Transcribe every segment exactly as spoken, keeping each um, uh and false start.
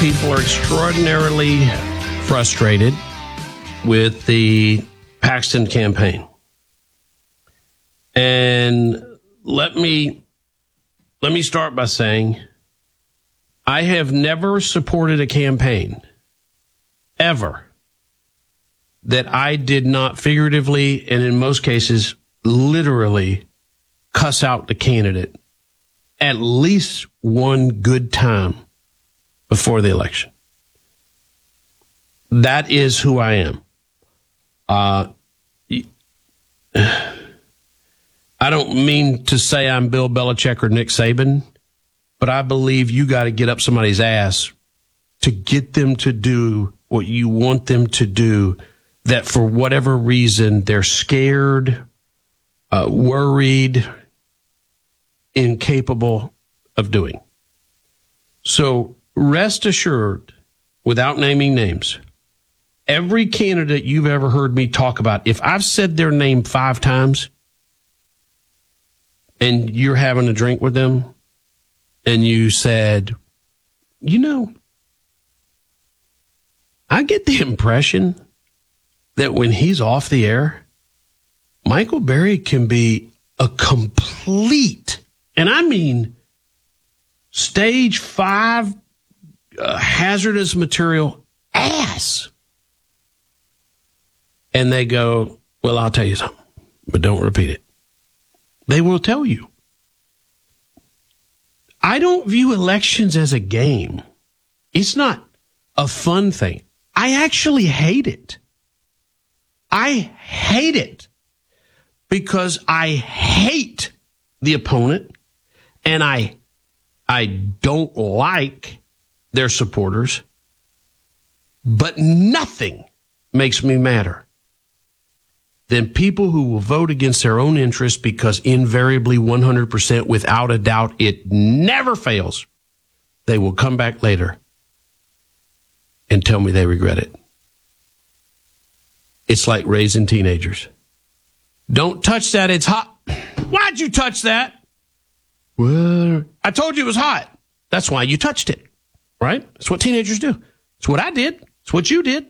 people are extraordinarily frustrated with the Paxton campaign. And let me let me start by saying I have never supported a campaign ever that I did not figuratively and in most cases literally cuss out the candidate at least one good time before the election. That is who I am. Uh, I don't mean to say I'm Bill Belichick or Nick Saban, but I believe you got to get up somebody's ass to get them to do what you want them to do, that for whatever reason they're scared, uh, worried, incapable of doing. So rest assured, without naming names, every candidate you've ever heard me talk about, if I've said their name five times and you're having a drink with them and you said, you know, I get the impression that when he's off the air, Michael Berry can be a complete, and I mean stage five uh, hazardous material ass. And they go, well, I'll tell you something, but don't repeat it. They will tell you. I don't view elections as a game. It's not a fun thing. I actually hate it. I hate it because I hate the opponent and I I don't like their supporters, but nothing makes me madder than people who will vote against their own interests, because invariably, one hundred percent without a doubt, it never fails. They will come back later and tell me they regret it. It's like raising teenagers. Don't touch that, it's hot. Why'd you touch that? Well, I told you it was hot. That's why you touched it, right? That's what teenagers do. It's what I did. It's what you did.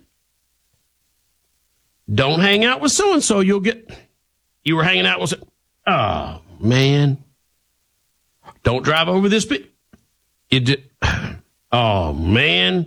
Don't hang out with so-and-so. You'll get, you were hanging out with, oh, man. Don't drive over this bit. You did, oh, man.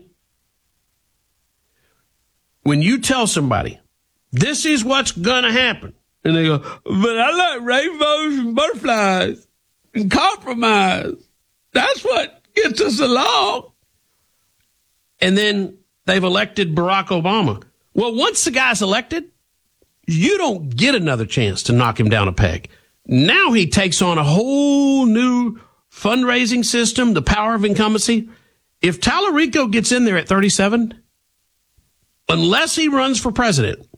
When you tell somebody, this is what's going to happen, and they go, but I like rainbows and butterflies and compromise. That's what gets us along. And then they've elected Barack Obama. Well, once the guy's elected, you don't get another chance to knock him down a peg. Now he takes on a whole new fundraising system, the power of incumbency. If Tallarico gets in there at thirty-seven, unless he runs for president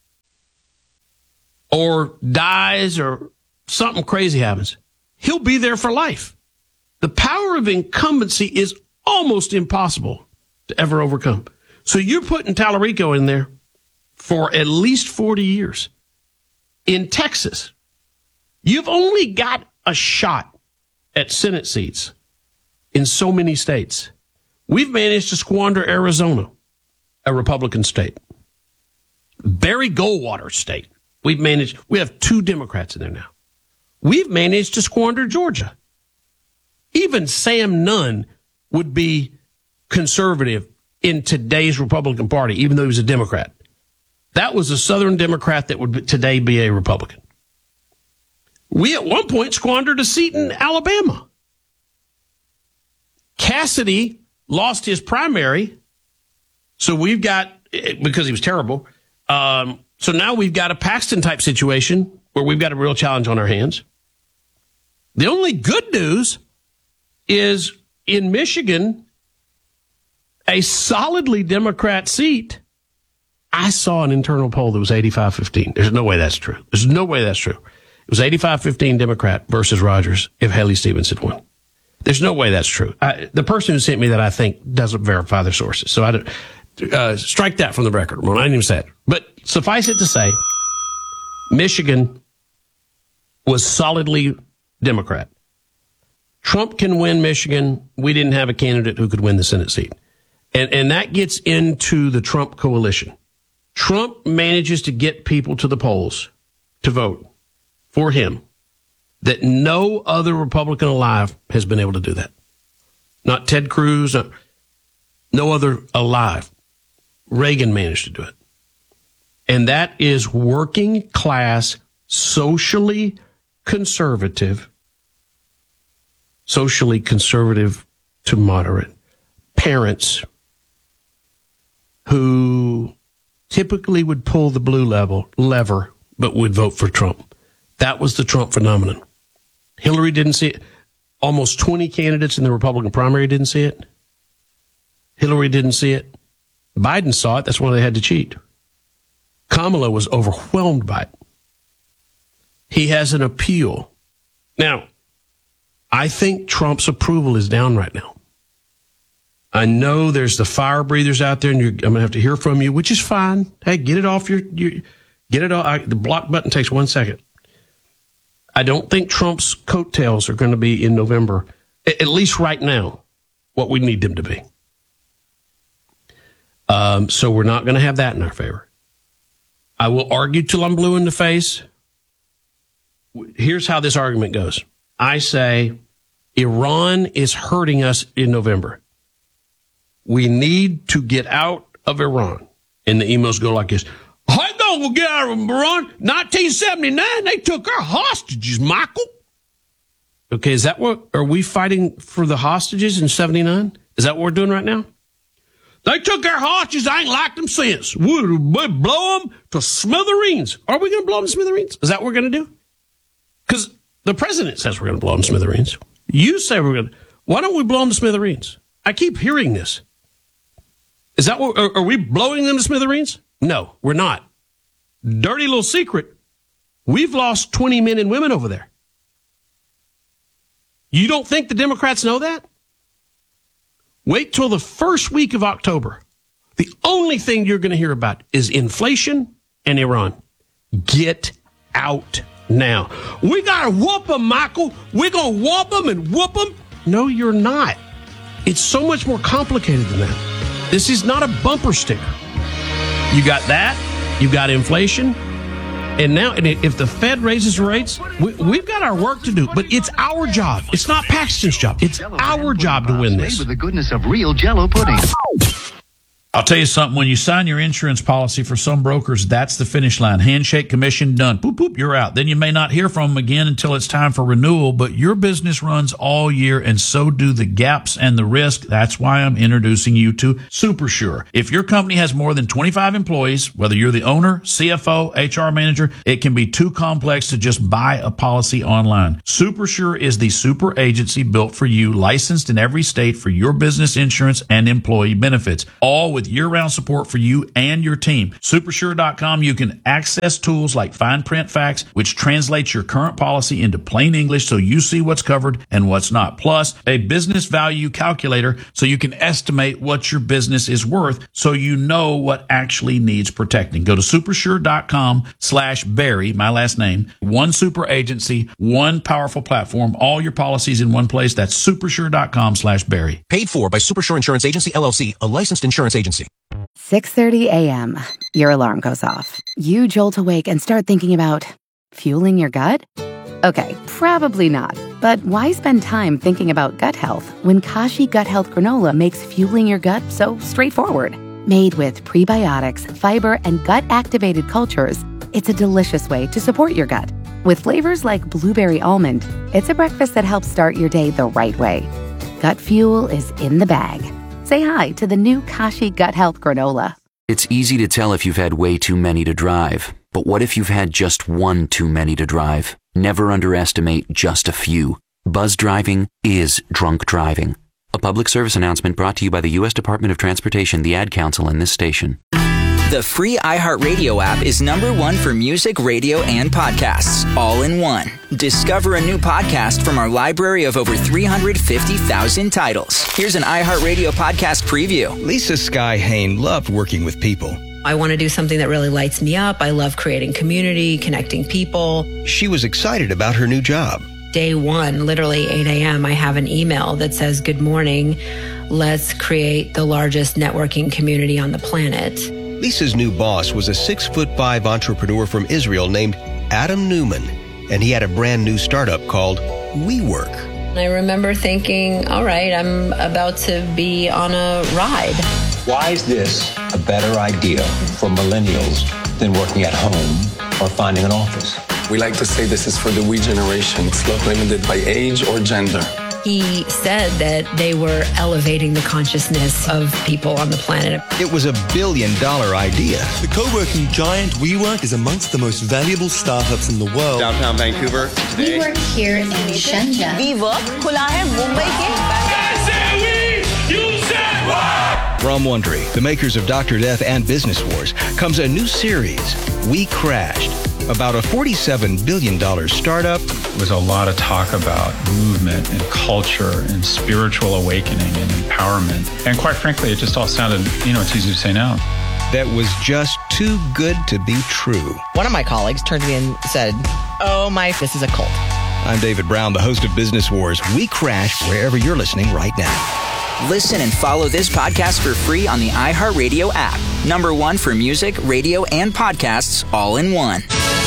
or dies or something crazy happens, he'll be there for life. The power of incumbency is almost impossible to ever overcome. So you're putting Tallarico in there for at least forty years. In Texas, you've only got a shot at Senate seats in so many states. We've managed to squander Arizona, a Republican state. Barry Goldwater state. We've managed, we have two Democrats in there now. We've managed to squander Georgia. Even Sam Nunn would be conservative in today's Republican Party, even though he was a Democrat. That was a Southern Democrat that would today be a Republican. We at one point squandered a seat in Alabama. Cassidy lost his primary, so we've got, because he was terrible, um, so now we've got a Paxton-type situation where we've got a real challenge on our hands. The only good news is in Michigan, a solidly Democrat seat, I saw an internal poll that was eighty-five fifteen. There's no way that's true. There's no way that's true. It was eighty-five fifteen Democrat versus Rogers if Haley Stevens had won. There's no way that's true. I, the person who sent me that, I think, doesn't verify their sources. So I don't, uh, strike that from the record, Ramon. I didn't even say it. But suffice it to say, Michigan was solidly Democrat. Trump can win Michigan. We didn't have a candidate who could win the Senate seat. And, and that gets into the Trump coalition. Trump manages to get people to the polls to vote for him that no other Republican alive has been able to do that. Not Ted Cruz, not, no other alive. Reagan managed to do it. And that is working class, socially conservative, socially conservative to moderate parents who typically would pull the blue level lever, but would vote for Trump. That was the Trump phenomenon. Hillary didn't see it. Almost twenty candidates in the Republican primary didn't see it. Hillary didn't see it. Biden saw it. That's why they had to cheat. Kamala was overwhelmed by it. He has an appeal. Now, I think Trump's approval is down right now. I know there's the fire breathers out there, and you're, I'm going to have to hear from you, which is fine. Hey, get it off your, your get it off. I, the block button takes one second. I don't think Trump's coattails are going to be in November, at least right now, what we need them to be. Um, so we're not going to have that in our favor. I will argue till I'm blue in the face. Here's how this argument goes. I say Iran is hurting us in November. We need to get out of Iran. And the emails go like this. How you going to get out of Iran? nineteen seventy-nine, they took our hostages, Michael. Okay, is that what, are we fighting for the hostages in seventy-nine? Is that what we're doing right now? They took our hostages. I ain't liked them since. We'll blow them to smithereens. Are we going to blow them to smithereens? Is that what we're going to do? Because the president says we're going to blow them to smithereens. You say we're going to. Why don't we blow them to smithereens? I keep hearing this. Is that what, are, are we blowing them to smithereens? No, we're not. Dirty little secret. We've lost twenty men and women over there. You don't think the Democrats know that? Wait till the first week of October. The only thing you're going to hear about is inflation and Iran. Get out now. We got to whoop them, Michael. We're going to whoop them and whoop them. No, you're not. It's so much more complicated than that. This is not a bumper sticker. You got that. You got inflation. And now, and if the Fed raises rates, we, we've got our work to do. But it's our job. It's not Paxton's job. It's our job to win this. With the goodness of real Jell-O pudding. I'll tell you something. When you sign your insurance policy for some brokers, that's the finish line. Handshake, commission, done. Boop, boop, you're out. Then you may not hear from them again until it's time for renewal, but your business runs all year, and so do the gaps and the risk. That's why I'm introducing you to SuperSure. If your company has more than twenty-five employees, whether you're the owner, C F O, H R manager, it can be too complex to just buy a policy online. SuperSure is the super agency built for you, licensed in every state for your business insurance and employee benefits, all with year-round support for you and your team. Supersure dot com, you can access tools like Fine Print Facts, which translates your current policy into plain English so you see what's covered and what's not. Plus, a business value calculator so you can estimate what your business is worth so you know what actually needs protecting. Go to supersure dot com slash Barry, my last name. One super agency, one powerful platform, all your policies in one place. That's supersure dot com slash Barry. Paid for by Supersure Insurance Agency, L L C, a licensed insurance agency. six thirty a.m. Your alarm goes off. You jolt awake and start thinking about fueling your gut? Okay, probably not. But why spend time thinking about gut health when Kashi Gut Health Granola makes fueling your gut so straightforward? Made with prebiotics, fiber, and gut-activated cultures, it's a delicious way to support your gut. With flavors like blueberry almond, it's a breakfast that helps start your day the right way. Gut fuel is in the bag. Say hi to the new Kashi Gut Health Granola. It's easy to tell if you've had way too many to drive. But what if you've had just one too many to drive? Never underestimate just a few. Buzz driving is drunk driving. A public service announcement brought to you by the U S Department of Transportation, the Ad Council, and this station. The free iHeartRadio app is number one for music, radio, and podcasts, all in one. Discover a new podcast from our library of over three hundred fifty thousand titles. Here's an iHeartRadio podcast preview. Lisa Sky Hain loved working with people. I want to do something that really lights me up. I love creating community, connecting people. She was excited about her new job. day one, literally eight a.m., I have an email that says, "Good morning. Let's create the largest networking community on the planet." Lisa's new boss was a six foot five entrepreneur from Israel named Adam Newman, and he had a brand new startup called WeWork. I remember thinking, all right, I'm about to be on a ride. Why is this a better idea for millennials than working at home or finding an office? We like to say this is for the we generation. It's not limited by age or gender. He said that they were elevating the consciousness of people on the planet. It was a billion dollar idea. The co-working giant WeWork is amongst the most valuable startups in the world. Downtown Vancouver. We work here in Shenzhen. WeWork खुला है मुंबई के. From Wondery, the makers of Doctor Death and Business Wars, comes a new series, We Crashed, about a forty-seven billion dollars startup. There was a lot of talk about movement and culture and spiritual awakening and empowerment. And quite frankly, it just all sounded, you know, it's easy to say now. That was just too good to be true. One of my colleagues turned to me and said, "Oh my, this is a cult." I'm David Brown, the host of Business Wars. We Crashed wherever you're listening right now. Listen and follow this podcast for free on the iHeartRadio app. Number one for music, radio, and podcasts all in one.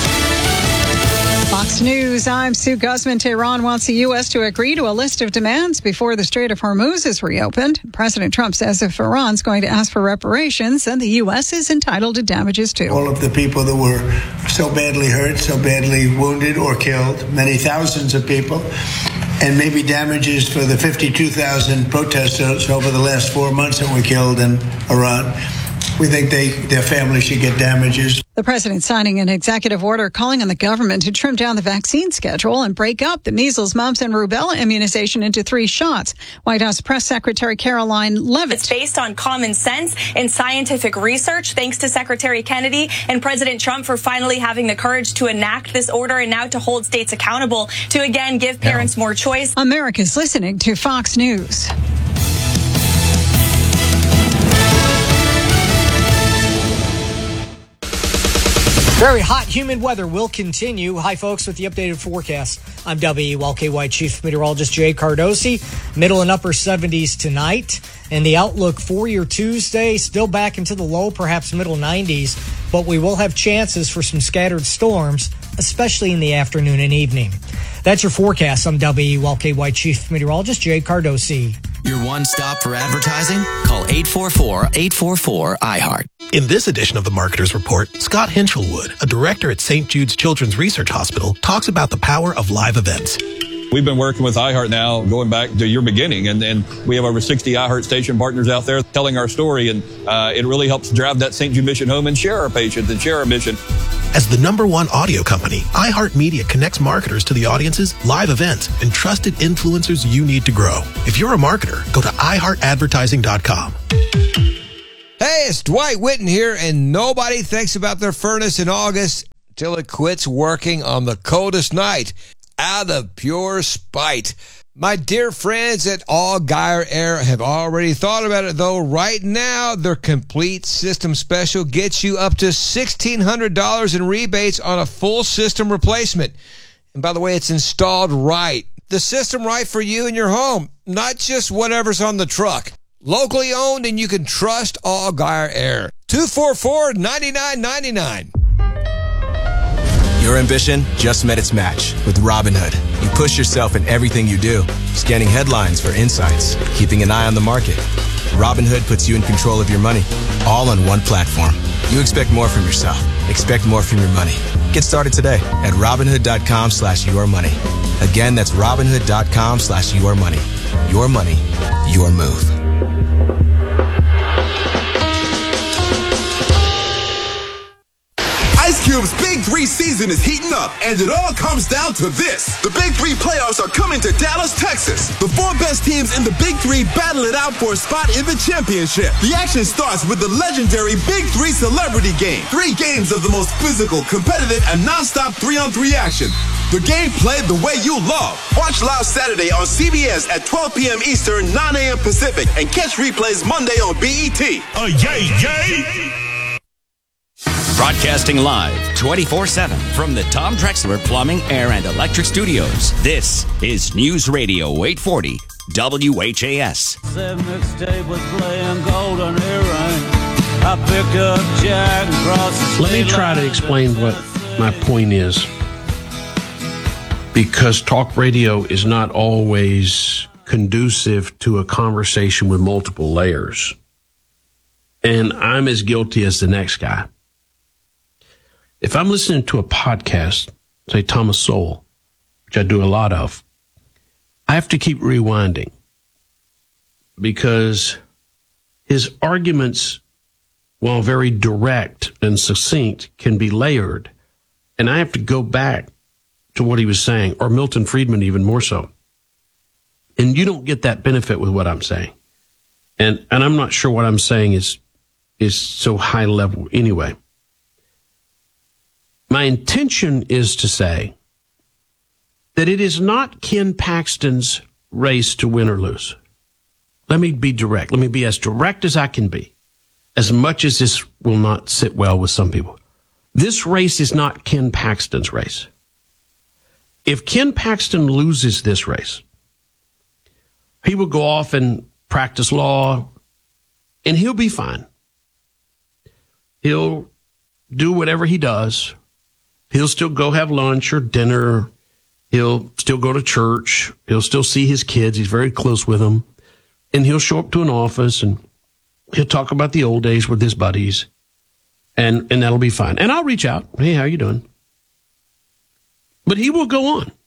Fox News, I'm Sue Guzman. Tehran wants the U S to agree to a list of demands before the Strait of Hormuz is reopened. President Trump says if Iran's going to ask for reparations, then the U S is entitled to damages too. All of the people that were so badly hurt, so badly wounded or killed, many thousands of people, and maybe damages for the fifty-two thousand protesters over the last four months that were killed in Iran. We think they, their families should get damages. The president signing an executive order calling on the government to trim down the vaccine schedule and break up the measles, mumps, and rubella immunization into three shots. White House Press Secretary Caroline Leavitt. It's based on common sense and scientific research, thanks to Secretary Kennedy and President Trump for finally having the courage to enact this order and now to hold states accountable to again give parents more choice. America's listening to Fox News. Very hot, humid weather will continue. Hi, folks, with the updated forecast. I'm W E L K Y Chief Meteorologist Jay Cardosi. Middle and upper seventies tonight. And the outlook for your Tuesday, still back into the low, perhaps middle nineties. But we will have chances for some scattered storms, especially in the afternoon and evening. That's your forecast. I'm W E L K Y Chief Meteorologist Jay Cardosi. Your one stop for advertising? Call eight four four, eight four four, I heart. In this edition of the Marketer's Report, Scott Hinchelwood, a director at Saint Jude's Children's Research Hospital, talks about the power of live events. We've been working with iHeart now going back to your beginning, and, and we have over sixty iHeart station partners out there telling our story, and uh, it really helps drive that Saint Jude mission home and share our patients and share our mission. As the number one audio company, iHeartMedia connects marketers to the audiences, live events, and trusted influencers you need to grow. If you're a marketer, go to i heart advertising dot com. Hey, it's Dwight Whitten here, and nobody thinks about their furnace in August till it quits working on the coldest night, out of pure spite. My dear friends at All Geyer Air have already thought about it, though. Right now, their complete system special gets you up to sixteen hundred dollars in rebates on a full system replacement. And by the way, it's installed right. The system right for you and your home, not just whatever's on the truck. Locally owned, and you can trust All Geyer Air. two four four, nine nine nine nine. Your ambition just met its match with Robinhood. You push yourself in everything you do, scanning headlines for insights, keeping an eye on the market. Robinhood puts you in control of your money, all on one platform. You expect more from yourself. Expect more from your money. Get started today at Robinhood.com slash your money. Again, that's Robinhood.com slash your money. Your money, your move. Ice Cube's Big Three season is heating up, and it all comes down to this. The Big Three playoffs are coming to Dallas, Texas. The four best teams in the Big Three battle it out for a spot in the championship. The action starts with the legendary Big Three Celebrity Game. Three games of the most physical, competitive, and non-stop three-on-three action. The game played the way you love. Watch live Saturday on C B S at twelve p.m. Eastern, nine a.m. Pacific, and catch replays Monday on B E T. Oh, yay, yay! Broadcasting live twenty-four seven from the Tom Drexler Plumbing, Air, and Electric Studios. This is News Radio eight forty W H A S. Mixtape was playing Golden Earring. I pick up Jack and cross the Let me try to explain what my point is. Because talk radio is not always conducive to a conversation with multiple layers. And I'm as guilty as the next guy. If I'm listening to a podcast, say Thomas Sowell, which I do a lot of, I have to keep rewinding because his arguments, while very direct and succinct, can be layered. And I have to go back to what he was saying, or Milton Friedman even more so. And you don't get that benefit with what I'm saying. And and I'm not sure what I'm saying is is so high level anyway. My intention is to say that it is not Ken Paxton's race to win or lose. Let me be direct. Let me be as direct as I can be, as much as this will not sit well with some people. This race is not Ken Paxton's race. If Ken Paxton loses this race, he will go off and practice law, and he'll be fine. He'll do whatever he does. He'll still go have lunch or dinner. He'll still go to church. He'll still see his kids. He's very close with them. And he'll show up to an office and he'll talk about the old days with his buddies. And, and that'll be fine. And I'll reach out. Hey, how you doing? But he will go on.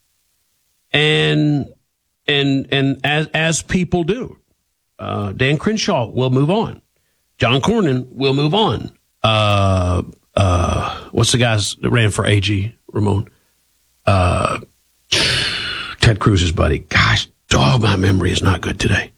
And, and, and as, as people do, uh, Dan Crenshaw will move on. John Cornyn will move on. Uh, uh, what's the guys that ran for A G, Ramon? Uh, Ted Cruz's buddy. Gosh, oh, my memory is not good today.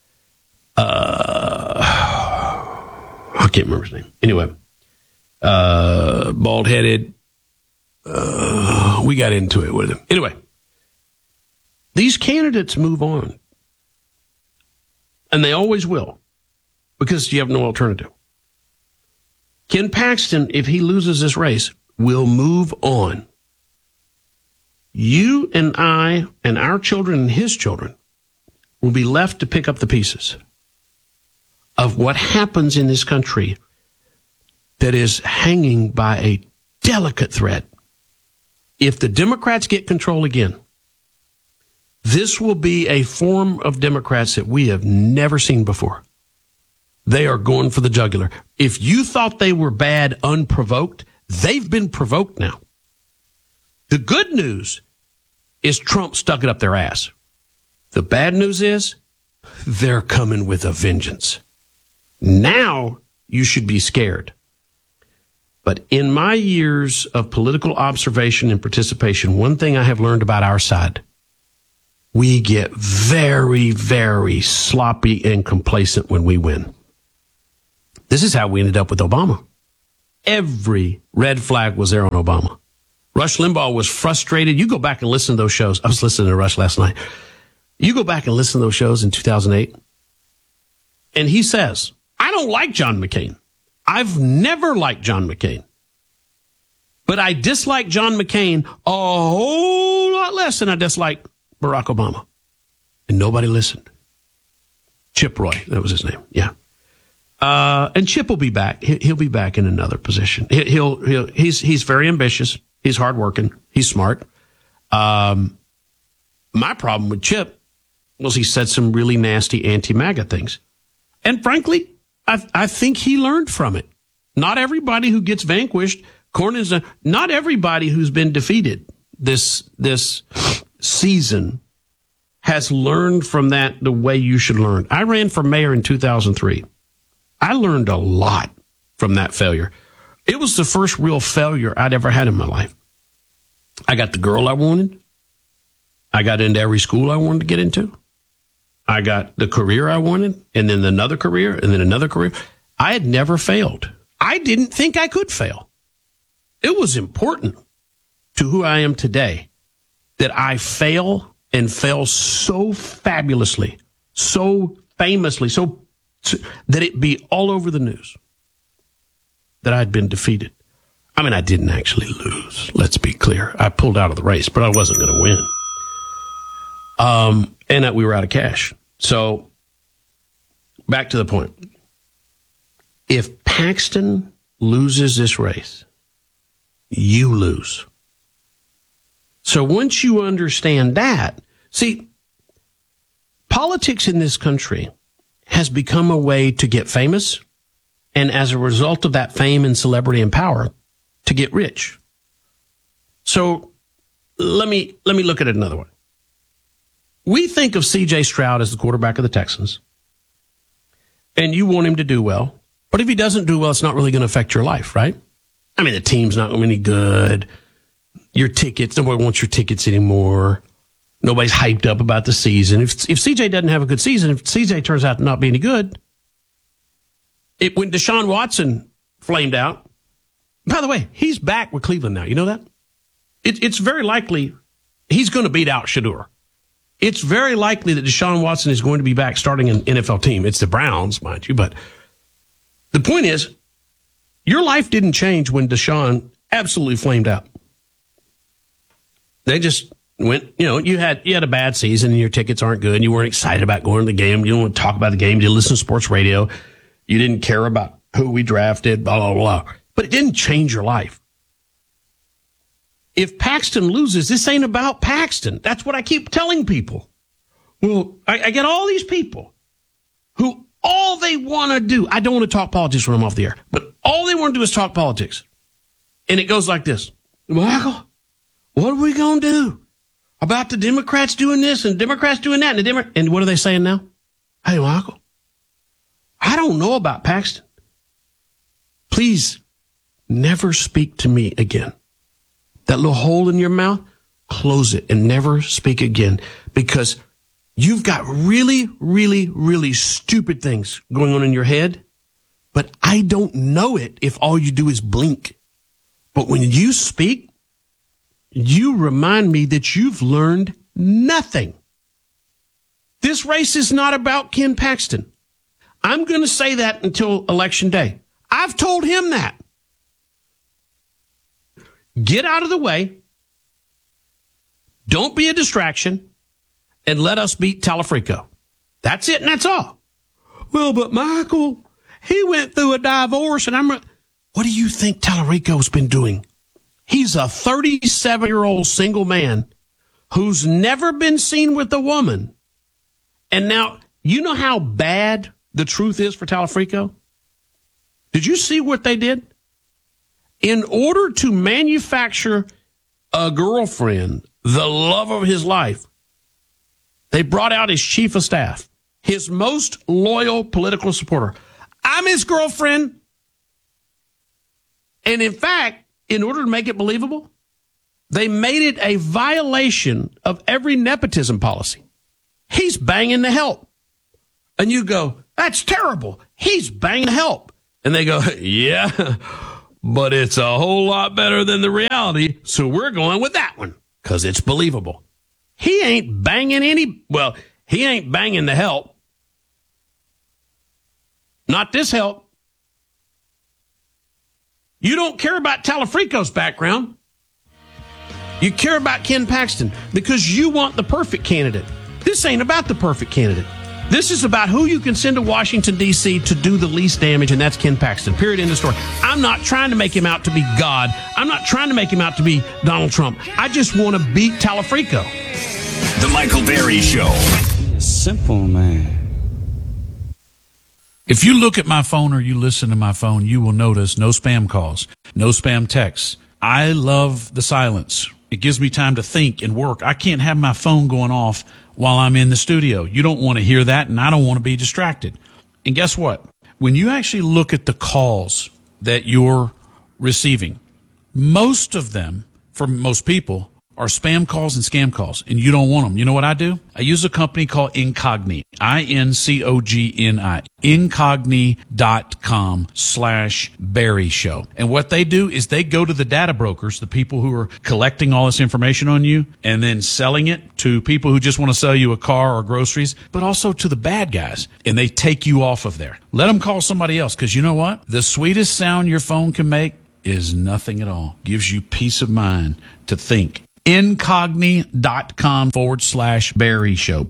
Uh, I can't remember his name. Anyway, uh, bald-headed. Uh, we got into it with him. Anyway, these candidates move on. And they always will, because you have no alternative. Ken Paxton, if he loses this race, will move on. You and I and our children and his children will be left to pick up the pieces of what happens in this country that is hanging by a delicate thread. If the Democrats get control again, this will be a form of Democrats that we have never seen before. They are going for the jugular. If you thought they were bad unprovoked, they've been provoked now. The good news is Trump stuck it up their ass. The bad news is they're coming with a vengeance. Now you should be scared. But in my years of political observation and participation, one thing I have learned about our side, we get very, very sloppy and complacent when we win. This is how we ended up with Obama. Every red flag was there on Obama. Rush Limbaugh was frustrated. You go back and listen to those shows. I was listening to Rush last night. You go back and listen to those shows in two thousand eight. And he says, I don't like John McCain. I've never liked John McCain. But I dislike John McCain a whole lot less than I dislike Barack Obama. And nobody listened. Chip Roy, that was his name. Yeah. Uh, and Chip will be back. He'll be back in another position. He'll, he'll, he's, he's very ambitious. He's hardworking. He's smart. Um, my problem with Chip was he said some really nasty anti-MAGA things. And frankly, I, I think he learned from it. Not everybody who gets vanquished, Cornyn's a, not everybody who's been defeated this, this season has learned from that the way you should learn. I ran for mayor in two thousand three. I learned a lot from that failure. It was the first real failure I'd ever had in my life. I got the girl I wanted. I got into every school I wanted to get into. I got the career I wanted, and then another career, and then another career. I had never failed. I didn't think I could fail. It was important to who I am today that I fail and fail so fabulously, so famously, so that it be all over the news. that I'd been defeated. I mean, I didn't actually lose. Let's be clear. I pulled out of the race, but I wasn't going to win. Um, and that we were out of cash. So back to the point. If Paxton loses this race, you lose. So once you understand that, see, politics in this country has become a way to get famous, and as a result of that fame and celebrity and power, to get rich. So let me let me look at it another way. We think of C J Stroud as the quarterback of the Texans, and you want him to do well. But if he doesn't do well, it's not really going to affect your life, right? I mean, the team's not going to be any good. Your tickets, nobody wants your tickets anymore. Nobody's hyped up about the season. If if C J doesn't have a good season, if C J turns out to not be any good, it, when Deshaun Watson flamed out, by the way, he's back with Cleveland now. You know that? It, it's very likely he's going to beat out Shedeur. It's very likely that Deshaun Watson is going to be back starting an N F L team. It's the Browns, mind you. But the point is, your life didn't change when Deshaun absolutely flamed out. They just went, you know, you had you had a bad season and your tickets aren't good and you weren't excited about going to the game. You don't want to talk about the game. You didn't listen to sports radio. You didn't care about who we drafted, blah, blah, blah. But it didn't change your life. If Paxton loses, this ain't about Paxton. That's what I keep telling people. Well, I, I get all these people who all they want to do, I don't want to talk politics when I'm off the air, but all they want to do is talk politics. And it goes like this. Michael, what are we going to do about the Democrats doing this and Democrats doing that? And, the Demo- and what are they saying now? Hey, Michael, I don't know about Paxton. Please never speak to me again. That little hole in your mouth, close it and never speak again, because you've got really, really, really stupid things going on in your head, but I don't know it if all you do is blink. But when you speak, you remind me that you've learned nothing. This race is not about Ken Paxton. I'm going to say that until Election Day. I've told him that. Get out of the way. Don't be a distraction. And let us beat Talafrico. That's it, and that's all. Well, but Michael, he went through a divorce, and I'm... What do you think Talarico's been doing? He's a thirty-seven-year-old single man who's never been seen with a woman. And now, you know how bad the truth is for Talafrico? Did you see what they did? In order to manufacture a girlfriend, the love of his life, they brought out his chief of staff, his most loyal political supporter. I'm his girlfriend. And in fact, in order to make it believable, they made it a violation of every nepotism policy. He's banging the help. And you go, that's terrible. He's banging the help. And they go, yeah, but it's a whole lot better than the reality. So we're going with that one because it's believable. He ain't banging any, well, he ain't banging the help. Not this help. You don't care about Talafrico's background. You care about Ken Paxton because you want the perfect candidate. This ain't about the perfect candidate. This is about who you can send to Washington, D C to do the least damage, and that's Ken Paxton. Period. End of story. I'm not trying to make him out to be God. I'm not trying to make him out to be Donald Trump. I just want to beat Talafrico. The Michael Berry Show. Simple, man. If you look at my phone or you listen to my phone, you will notice no spam calls, no spam texts. I love the silence. It gives me time to think and work. I can't have my phone going off while I'm in the studio. You don't want to hear that, and I don't want to be distracted. And guess what? When you actually look at the calls that you're receiving, most of them, for most people, are spam calls and scam calls, and you don't want them. You know what I do? I use a company called Incogni, I N C O G N I, Incogni.com slash Barry Show. And what they do is they go to the data brokers, the people who are collecting all this information on you, and then selling it to people who just want to sell you a car or groceries, but also to the bad guys, and they take you off of there. Let them call somebody else, because you know what? The sweetest sound your phone can make is nothing at all. Gives you peace of mind to think. Incogni.com forward slash Barry Show.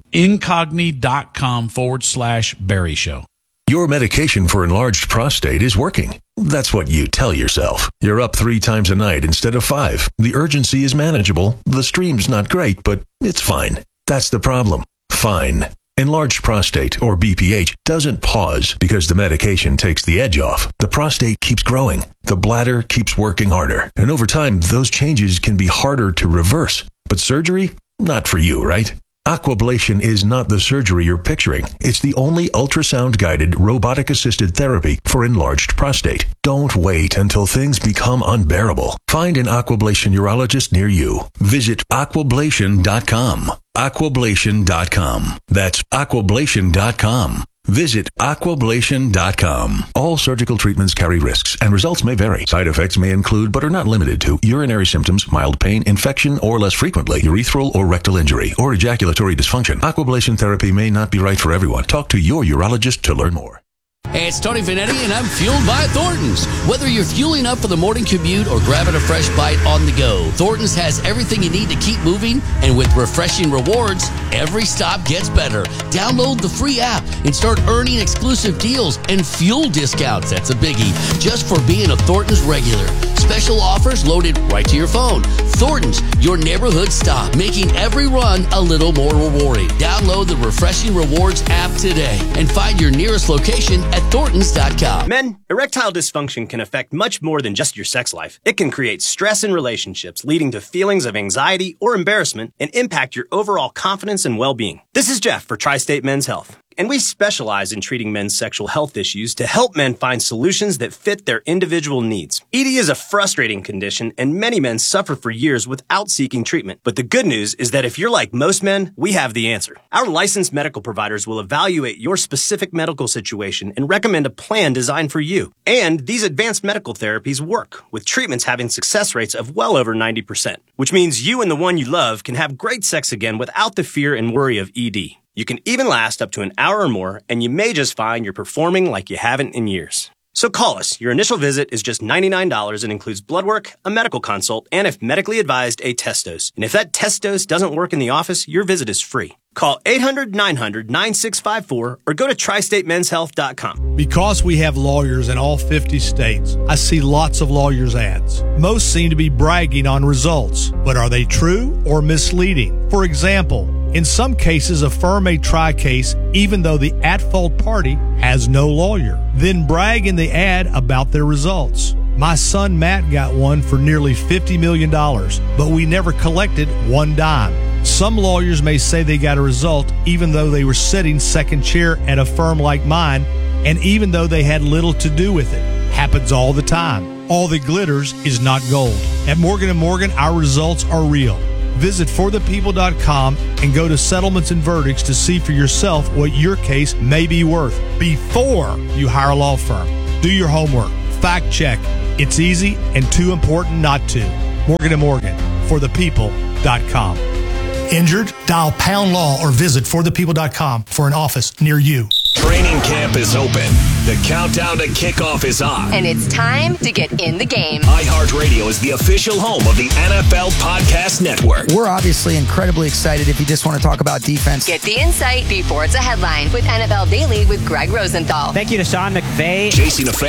Incogni.com forward slash Barry Show. Your medication for enlarged prostate is working. That's what you tell yourself. You're up three times a night instead of five. The urgency is manageable. The stream's not great, but it's fine. That's the problem. Fine. Enlarged prostate, or B P H, doesn't pause because the medication takes the edge off. The prostate keeps growing. The bladder keeps working harder. And over time, those changes can be harder to reverse. But surgery? Not for you, right? Aquablation is not the surgery you're picturing. It's the only ultrasound-guided, robotic-assisted therapy for enlarged prostate. Don't wait until things become unbearable. Find an Aquablation urologist near you. Visit aquablation dot com. aquablation dot com. That's aquablation dot com. Visit aquablation dot com. All surgical treatments carry risks, and results may vary. Side effects may include, but are not limited to, urinary symptoms, mild pain, infection, or less frequently, urethral or rectal injury, or ejaculatory dysfunction. Aquablation therapy may not be right for everyone. Talk to your urologist to learn more. Hey, it's Tony Vanetti, and I'm fueled by Thornton's. Whether you're fueling up for the morning commute or grabbing a fresh bite on the go, Thornton's has everything you need to keep moving, and with refreshing rewards, every stop gets better. Download the free app and start earning exclusive deals and fuel discounts. That's a biggie. Just for being a Thornton's regular. Special offers loaded right to your phone. Thornton's, your neighborhood stop, making every run a little more rewarding. Download the Refreshing Rewards app today and find your nearest location at Thorntons dot com. Men, erectile dysfunction can affect much more than just your sex life. It can create stress in relationships, leading to feelings of anxiety or embarrassment, and impact your overall confidence and well-being. This is Jeff for Tri-State Men's Health, and we specialize in treating men's sexual health issues to help men find solutions that fit their individual needs. E D is a frustrating condition, and many men suffer for years without seeking treatment. But the good news is that if you're like most men, we have the answer. Our licensed medical providers will evaluate your specific medical situation and recommend a plan designed for you. And these advanced medical therapies work, with treatments having success rates of well over ninety percent, which means you and the one you love can have great sex again without the fear and worry of E D. You can even last up to an hour or more, and you may just find you're performing like you haven't in years. So call us. Your initial visit is just ninety-nine dollars and includes blood work, a medical consult, and if medically advised, a test dose. And if that test dose doesn't work in the office, your visit is free. Call eight hundred, nine hundred, nine six five four or go to tri state men's health dot com. Because we have lawyers in all fifty states, I see lots of lawyers' ads. Most seem to be bragging on results, but are they true or misleading? For example, in some cases, a firm may try a case even though the at-fault party has no lawyer, then brag in the ad about their results. My son Matt got one for nearly fifty million dollars, but we never collected one dime. Some lawyers may say they got a result even though they were sitting second chair at a firm like mine, and even though they had little to do with it. Happens all the time. All that glitters is not gold. At Morgan and Morgan, our results are real. Visit for the people dot com and go to settlements and verdicts to see for yourself what your case may be worth before you hire a law firm. Do your homework. Fact check. It's easy and too important not to. Morgan and Morgan, for the people dot com. Injured? Dial pound law or visit for the people dot com for an office near you. Training camp is open. The countdown to kickoff is on. And it's time to get in the game. iHeartRadio is the official home of the N F L Podcast Network. We're obviously incredibly excited if you just want to talk about defense. Get the insight before it's a headline with N F L Daily with Greg Rosenthal. Thank you to Sean McVay, Jason Affair.